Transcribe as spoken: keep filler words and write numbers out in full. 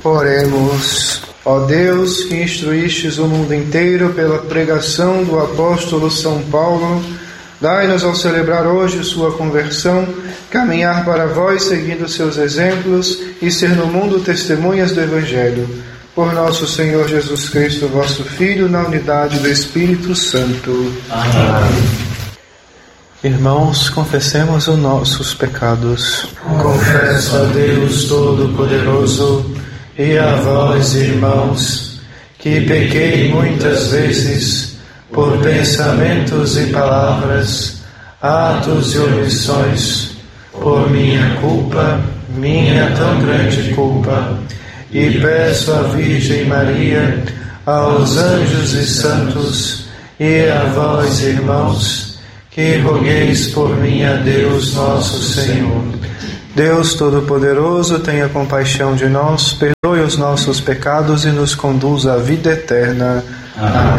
Oremos. Ó Deus, que instruístes o mundo inteiro pela pregação do apóstolo São Paulo, dai-nos ao celebrar hoje sua conversão, caminhar para vós seguindo seus exemplos e ser no mundo testemunhas do Evangelho. Por nosso Senhor Jesus Cristo, vosso Filho, na unidade do Espírito Santo. Amém. Irmãos, confessemos os nossos pecados. Confesso a Deus Todo-Poderoso e a vós, irmãos, que pequei muitas vezes por pensamentos e palavras, atos e omissões, por minha culpa, minha tão grande culpa, e peço à Virgem Maria, aos anjos e santos, e a vós, irmãos, que rogueis por mim a Deus nosso Senhor. Deus Todo-Poderoso, tenha compaixão de nós, perdoe os nossos pecados e nos conduza à vida eterna. Amém.